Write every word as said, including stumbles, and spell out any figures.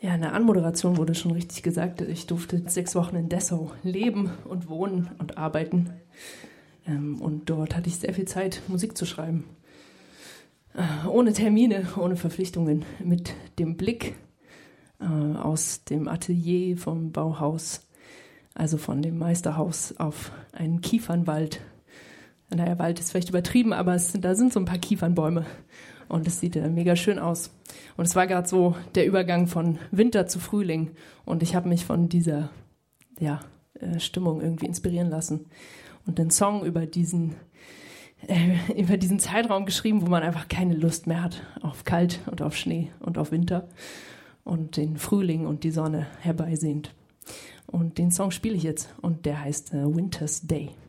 Ja, in der Anmoderation wurde schon richtig gesagt, ich durfte sechs Wochen in Dessau leben und wohnen und arbeiten. Ähm, und dort hatte ich sehr viel Zeit, Musik zu schreiben. Äh, ohne Termine, ohne Verpflichtungen, mit dem Blick äh, aus dem Atelier vom Bauhaus, also von dem Meisterhaus, auf einen Kiefernwald. Naja, Wald ist vielleicht übertrieben, aber es sind, da sind so ein paar Kiefernbäume. Und es sieht äh, mega schön aus. Und es war gerade so der Übergang von Winter zu Frühling. Und ich habe mich von dieser ja, äh, Stimmung irgendwie inspirieren lassen. Und den Song über diesen, äh, über diesen Zeitraum geschrieben, wo man einfach keine Lust mehr hat auf Kalt und auf Schnee und auf Winter. Und den Frühling und die Sonne herbeisehnt. Und den Song spiele ich jetzt. Und der heißt äh, Winter's Day.